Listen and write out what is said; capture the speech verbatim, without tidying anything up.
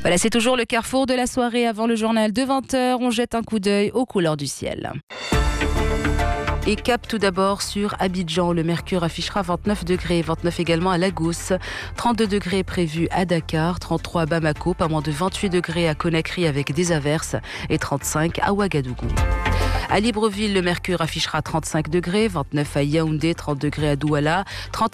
Voilà, c'est toujours le carrefour de la soirée avant le journal de vingt heures. On jette un coup d'œil aux couleurs du ciel. Et cap tout d'abord sur Abidjan. Le mercure affichera vingt-neuf degrés, vingt-neuf également à Lagos, trente-deux degrés prévus à Dakar, trente-trois à Bamako, pas moins de vingt-huit degrés à Conakry avec des averses et trente-cinq à Ouagadougou. À Libreville, le mercure affichera trente-cinq degrés, vingt-neuf à Yaoundé, trente degrés à Douala, trente